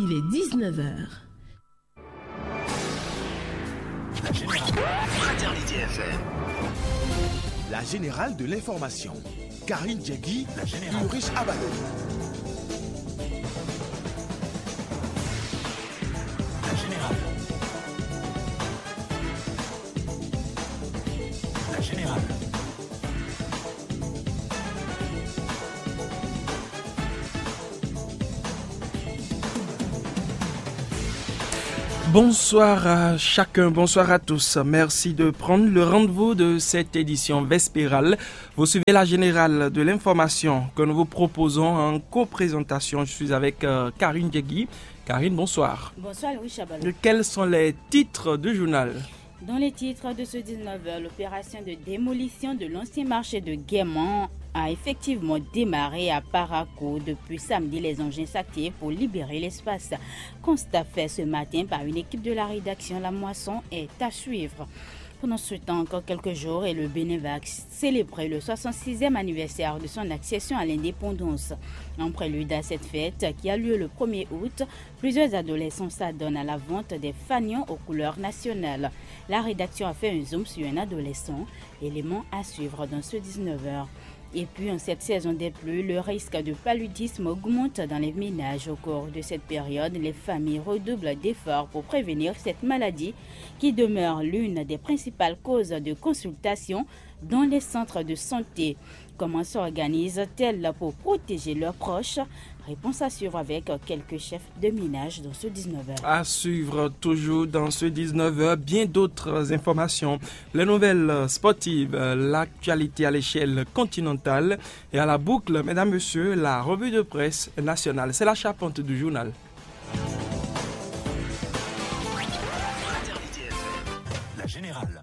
Il est 19 heures. La Générale. Fraternité FM. La Générale de l'information. Karine Djegui, Ulrich Abado. La Générale. La Générale. Bonsoir à chacun, bonsoir à tous. Merci de prendre le rendez-vous de cette édition vespérale. Vous suivez la Générale de l'information que nous vous proposons en co-présentation. Je suis avec Karine Djegui. Karine, bonsoir. Bonsoir Louis Chabalot. Quels sont les titres du journal ? Dans les titres de ce 19h, l'opération de démolition de l'ancien marché de Guéman a effectivement démarré à Parakou. Depuis samedi, les engins s'activent pour libérer l'espace. Constat fait ce matin par une équipe de la rédaction, la moisson est à suivre. Pendant ce temps, encore quelques jours, et le Bénin va célébrer le 66e anniversaire de son accession à l'indépendance. En prélude à cette fête, qui a lieu le 1er août, plusieurs adolescents s'adonnent à la vente des fanions aux couleurs nationales. La rédaction a fait un zoom sur un adolescent, élément à suivre dans ce 19h. Et puis, en cette saison des pluies, le risque de paludisme augmente dans les ménages. Au cours de cette période, les familles redoublent d'efforts pour prévenir cette maladie qui demeure l'une des principales causes de consultation dans les centres de santé. Comment s'organisent-elles pour protéger leurs proches ? Réponse à suivre avec quelques chefs de ménage dans ce 19h. À suivre toujours dans ce 19h, bien d'autres informations. Les nouvelles sportives, l'actualité à l'échelle continentale et à la boucle, mesdames, messieurs, la revue de presse nationale. C'est la charpente du journal. Fraternité FM. La Générale.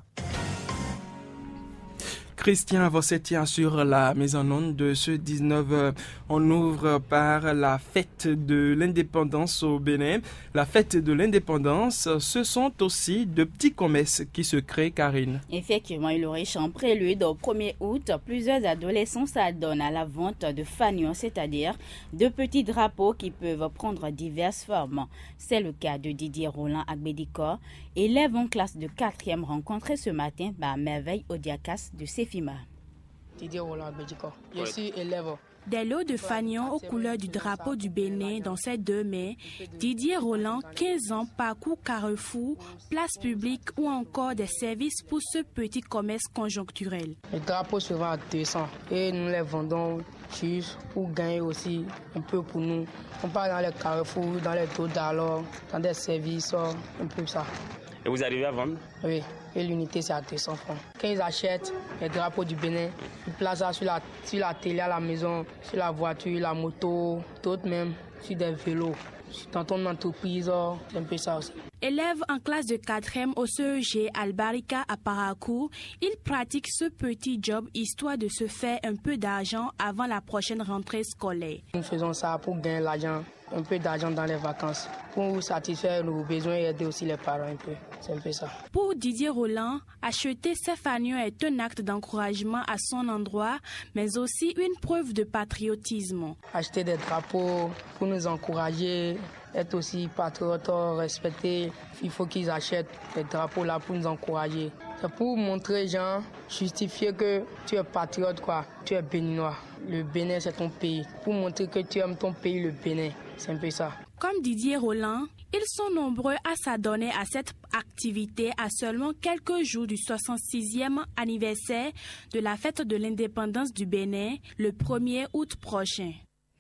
Christian Vossetti sur la mise en onde de ce 19h. On ouvre par la fête de l'indépendance au Bénin. La fête de l'indépendance, ce sont aussi de petits commerces qui se créent, Karine. Effectivement, il aurait en prélude au 1er août, plusieurs adolescents s'adonnent à la vente de fanions, c'est-à-dire de petits drapeaux qui peuvent prendre diverses formes. C'est le cas de Didier Roland Agbediko, élève en classe de 4e rencontré ce matin par Merveille Odiakas de Sefima. Didier Roland Agbediko, je suis élève. Des lots de fanions aux couleurs du drapeau du Bénin dans ses deux mains, Didier Roland, 15 ans, parcourt Carrefour, place publique ou encore des services pour ce petit commerce conjoncturel. Le drapeau se vend à 200 et nous les vendons juste pour gagner aussi un peu pour nous. On part dans les carrefours, dans les taux d'alors, dans des services, un peu ça. Et vous arrivez à vendre? Oui, et l'unité c'est à 200 francs. Quand ils achètent les drapeaux du Bénin, ils placent ça sur la télé à la maison, sur la voiture, la moto, d'autres même, sur des vélos. Dans ton entreprise, c'est un peu ça aussi. Élève en classe de 4e au CEG Albarika à Parakou, il pratique ce petit job histoire de se faire un peu d'argent avant la prochaine rentrée scolaire. Nous faisons ça pour gagner l'argent, un peu d'argent dans les vacances, pour satisfaire nos besoins et aider aussi les parents un peu. C'est un peu ça. Pour Didier Roland, acheter ces fanions est un acte d'encouragement à son endroit, mais aussi une preuve de patriotisme. Acheter des drapeaux pour nous encourager, être aussi patriote, respecter. Il faut qu'ils achètent des drapeaux là pour nous encourager. C'est pour montrer aux gens, justifier que tu es patriote, quoi. Tu es béninois. Le Bénin, c'est ton pays. Pour montrer que tu aimes ton pays, le Bénin. C'est un peu ça. Comme Didier Roland, ils sont nombreux à s'adonner à cette activité à seulement quelques jours du 66e anniversaire de la fête de l'indépendance du Bénin, le 1er août prochain.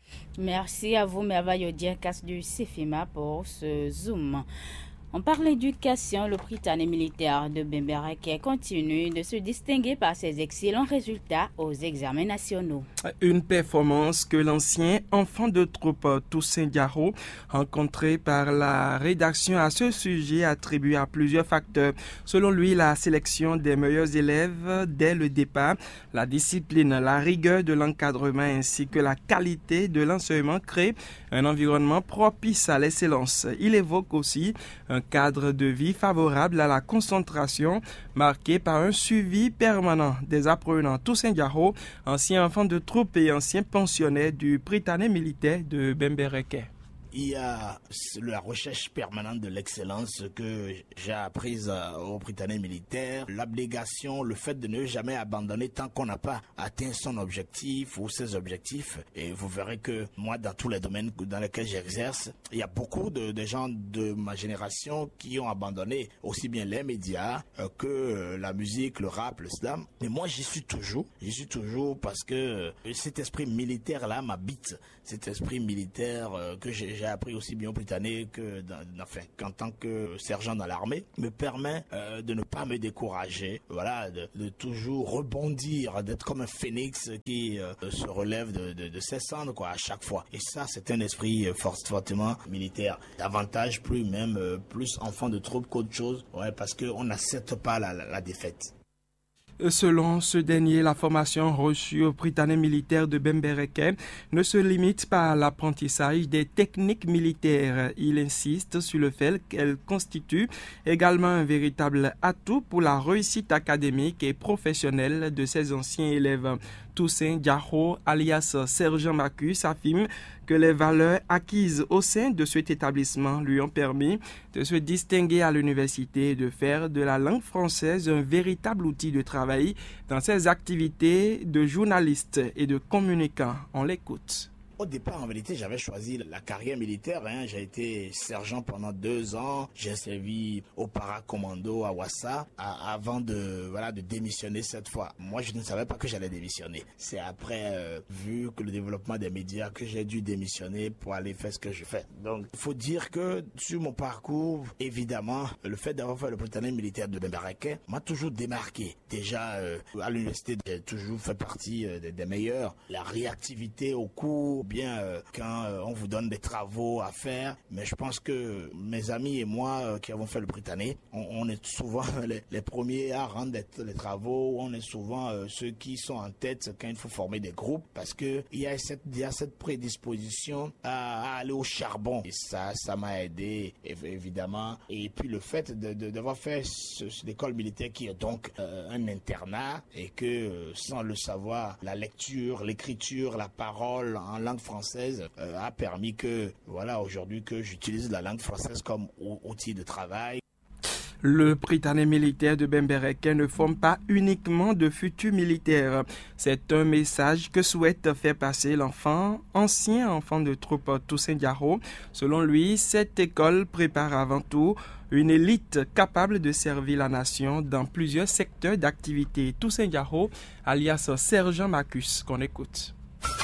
Merci à vous, Merveille Odiakas du Sefima, pour ce zoom. On parle d'éducation, le Prytanée militaire de Bembereke continue de se distinguer par ses excellents résultats aux examens nationaux. Une performance que l'ancien enfant de troupe Toussaint Diarro, rencontré par la rédaction à ce sujet, attribue à plusieurs facteurs. Selon lui, la sélection des meilleurs élèves dès le départ, la discipline, la rigueur de l'encadrement ainsi que la qualité de l'enseignement créent un environnement propice à l'excellence. Il évoque aussi un cadre de vie favorable à la concentration, marqué par un suivi permanent des apprenants. Toussaint Diarro, ancien enfant de troupe et ancien pensionnaire du Prytanée militaire de Bembereke. il y a la recherche permanente de l'excellence que j'ai apprise au Britannique militaire, l'abnégation, le fait de ne jamais abandonner tant qu'on n'a pas atteint son objectif ou ses objectifs. Et vous verrez que moi, dans tous les domaines dans lesquels j'exerce, il y a beaucoup de gens de ma génération qui ont abandonné aussi bien les médias que la musique, le rap, le slam. Mais moi, j'y suis toujours parce que cet esprit militaire-là m'habite. Cet esprit militaire que j'ai appris aussi bien au Britannique qu'en tant que sergent dans l'armée me permet de ne pas me décourager, voilà, de toujours rebondir, d'être comme un phénix qui se relève de ses cendres, quoi, à chaque fois. Et ça, c'est un esprit fortement militaire. Davantage, plus enfant de troupe qu'autre chose, ouais, parce qu'on n'accepte pas la défaite. Selon ce dernier, la formation reçue au Britannique militaire de Bembereke ne se limite pas à l'apprentissage des techniques militaires. Il insiste sur le fait qu'elle constitue également un véritable atout pour la réussite académique et professionnelle de ses anciens élèves. Toussaint Diarro, alias Sergent Macus, affirme que les valeurs acquises au sein de cet établissement lui ont permis de se distinguer à l'université et de faire de la langue française un véritable outil de travail dans ses activités de journaliste et de communicant. On l'écoute. Au départ, en vérité, j'avais choisi la carrière militaire. J'ai été sergent pendant 2 ans. J'ai servi au paracommando à Ouassa avant de démissionner cette fois. Moi, je ne savais pas que j'allais démissionner. C'est après, vu que le développement des médias, que j'ai dû démissionner pour aller faire ce que je fais. Donc, il faut dire que sur mon parcours, évidemment, le fait d'avoir fait le Britannique militaire de Bembereke m'a toujours démarqué. Déjà, à l'université, j'ai toujours fait partie des meilleurs. La réactivité au cours, bien quand on vous donne des travaux à faire, mais je pense que mes amis et moi qui avons fait le Britannique, on est souvent les premiers à rendre les travaux, on est souvent ceux qui sont en tête quand il faut former des groupes, parce que il y a cette prédisposition à aller au charbon, et ça m'a aidé évidemment. Et puis le fait d'avoir fait l'école militaire qui est donc un internat, et que sans le savoir, la lecture, l'écriture, la parole en langue française a permis que, aujourd'hui, que j'utilise la langue française comme outil de travail. Le Britannique militaire de Bembereke ne forme pas uniquement de futurs militaires. C'est un message que souhaite faire passer ancien enfant de troupe Toussaint Diarro. Selon lui, cette école prépare avant tout une élite capable de servir la nation dans plusieurs secteurs d'activité. Toussaint Diarro, alias Sergent Macus, qu'on écoute.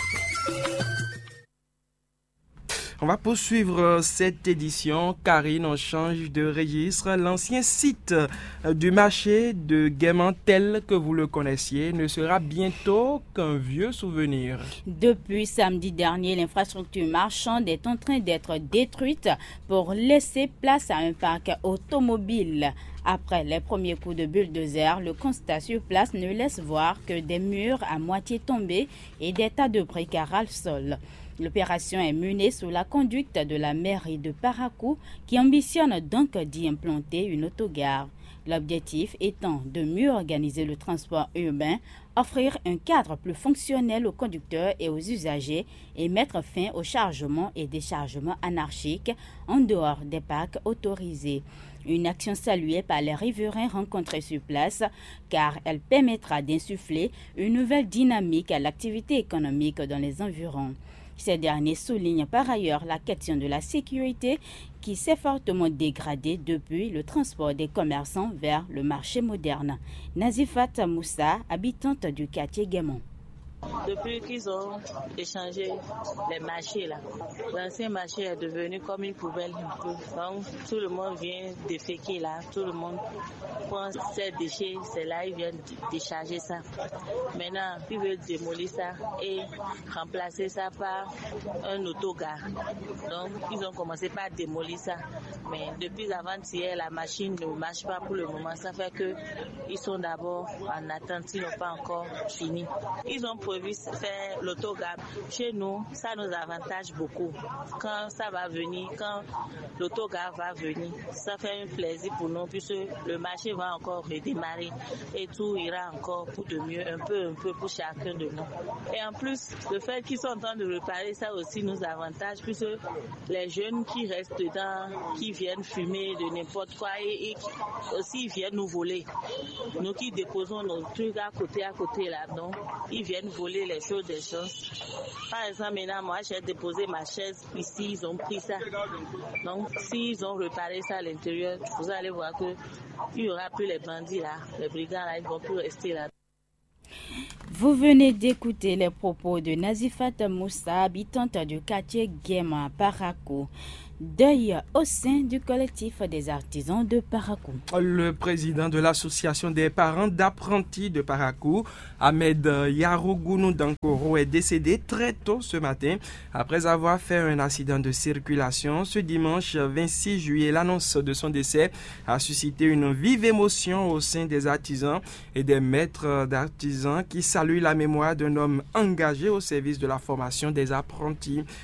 On va poursuivre cette édition. Karine, on change de registre. L'ancien site du marché de Guéman tel que vous le connaissiez ne sera bientôt qu'un vieux souvenir. Depuis samedi dernier, l'infrastructure marchande est en train d'être détruite pour laisser place à un parc automobile. Après les premiers coups de bulldozer, le constat sur place ne laisse voir que des murs à moitié tombés et des tas de briques à ras-le-sol. L'opération est menée sous la conduite de la mairie de Parakou qui ambitionne donc d'y implanter une autogare. L'objectif étant de mieux organiser le transport urbain, offrir un cadre plus fonctionnel aux conducteurs et aux usagers et mettre fin au chargement et déchargement anarchiques en dehors des parcs autorisés. Une action saluée par les riverains rencontrés sur place car elle permettra d'insuffler une nouvelle dynamique à l'activité économique dans les environs. Ces derniers soulignent par ailleurs la question de la sécurité qui s'est fortement dégradée depuis le transport des commerçants vers le marché moderne. Nazifat Moussa, habitante du quartier Guéman. Depuis qu'ils ont échangé les marchés là, l'ancien marché est devenu comme une poubelle un peu. Donc tout le monde vient déféquer là, tout le monde prend ses déchets, c'est là ils viennent décharger ça. Maintenant, ils veulent démolir ça et remplacer ça par un autogare. Donc ils ont commencé par démolir ça. Mais depuis avant-hier, la machine ne marche pas pour le moment. Ça fait que ils sont d'abord en attente, ils n'ont pas encore fini. Ils ont improvise faire l'autogamme. Chez nous, ça nous avantage beaucoup. Quand ça va venir, quand l'autogamme va venir, ça fait un plaisir pour nous puisque le marché va encore redémarrer et tout ira encore pour de mieux, un peu pour chacun de nous. Et en plus, le fait qu'ils sont en train de réparer, ça aussi nous avantage puisque les jeunes qui restent dedans, qui viennent fumer de n'importe quoi et aussi viennent nous voler. Nous qui déposons nos trucs à côté là, donc ils viennent voler les choses des gens. Par exemple, maintenant, moi j'ai déposé ma chaise ici, ils ont pris ça. Donc s'ils ont réparé ça à l'intérieur, vous allez voir que il n'y aura plus les bandits là, les brigands là, ils vont plus rester là. Vous venez d'écouter les propos de Nazifat Moussa, habitante du quartier Guéma à Parakou. Deuil au sein du collectif des artisans de Parakou. Le président de l'association des parents d'apprentis de Parakou, Ahmed Yarougounou Dankoro, est décédé très tôt ce matin après avoir fait un accident de circulation. Ce dimanche 26 juillet, l'annonce de son décès a suscité une vive émotion au sein des artisans et des maîtres d'artisans qui saluent la mémoire d'un homme engagé au service de la formation des apprentis.